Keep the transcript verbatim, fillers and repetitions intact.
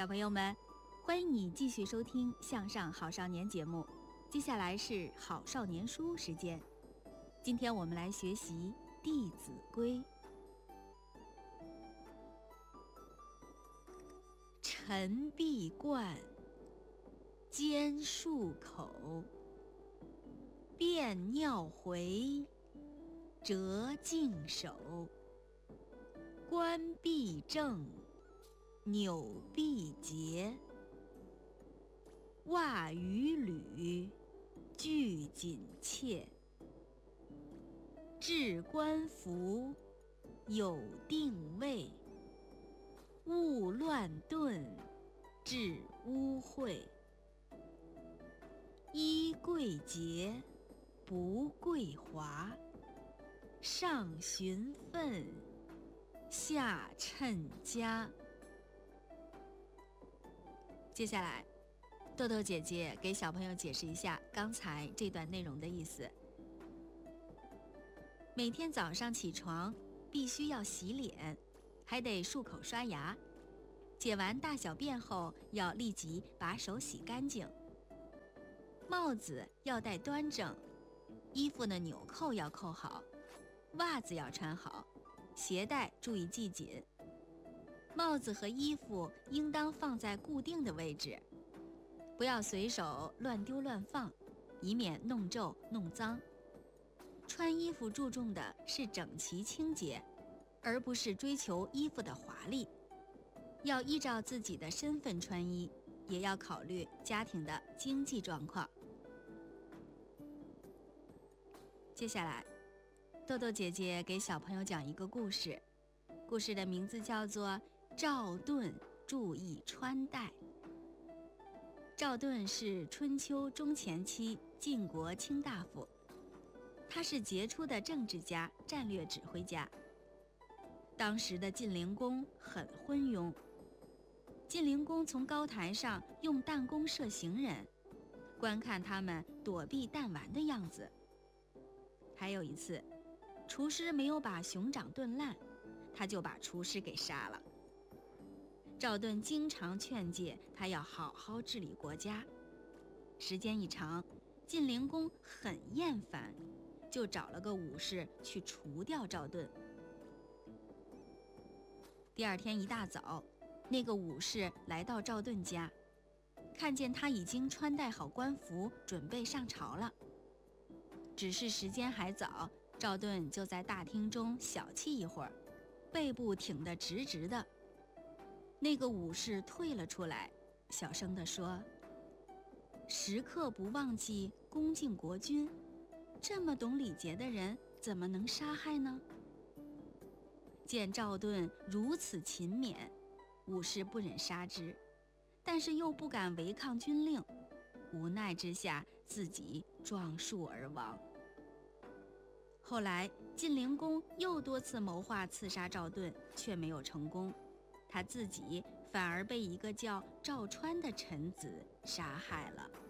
小朋友们，欢迎你继续收听《向上好少年》节目。接下来是好少年书时间，今天我们来学习《弟子规》。晨必冠，兼漱口，便尿回，折颈手，冠必正，纽必结，袜与履俱紧切，置冠服，有定位，勿乱顿，致污秽。衣贵洁，不贵华，上循分，下称家。接下来，豆豆姐姐给小朋友解释一下刚才这段内容的意思。每天早上起床必须要洗脸，还得漱口刷牙，解完大小便后要立即把手洗干净。帽子要戴端正，衣服的纽扣要扣好，袜子要穿好，鞋带注意系紧。帽子和衣服应当放在固定的位置，不要随手乱丢乱放，以免弄皱弄脏。穿衣服注重的是整齐清洁，而不是追求衣服的华丽。要依照自己的身份穿衣，也要考虑家庭的经济状况。接下来，豆豆姐姐给小朋友讲一个故事，故事的名字叫做赵盾注意穿戴。赵盾是春秋中前期晋国卿大夫，他是杰出的政治家、战略指挥家。当时的晋灵公很昏庸，晋灵公从高台上用弹弓射行人，观看他们躲避弹丸的样子。还有一次，厨师没有把熊掌炖烂，他就把厨师给杀了。赵盾经常劝诫他要好好治理国家，时间一长，晋灵公很厌烦，就找了个武士去除掉赵盾。第二天一大早，那个武士来到赵盾家，看见他已经穿戴好官服，准备上朝了。只是时间还早，赵盾就在大厅中小憩一会儿，背部挺得直直的。那个武士退了出来，小声地说：“时刻不忘记恭敬国君，这么懂礼节的人怎么能杀害呢？”见赵盾如此勤勉，武士不忍杀之，但是又不敢违抗军令，无奈之下自己撞树而亡。后来晋灵公又多次谋划刺杀赵盾，却没有成功，他自己反而被一个叫赵川的臣子杀害了。